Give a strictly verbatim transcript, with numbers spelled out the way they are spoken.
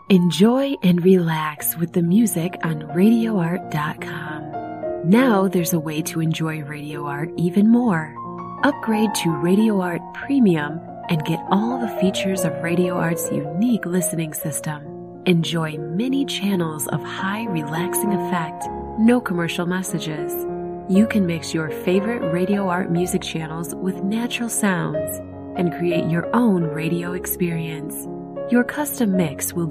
Enjoy and relax with the music on radio art dot com. Now there's a way to enjoy Radio Art even more. Upgrade to Radio Art Premium and get all the features of Radio Art's unique listening system. Enjoy many channels of high relaxing effect, no commercial messages. You can mix your favorite Radio Art music channels with natural sounds and create your own radio experience. Your custom mix will be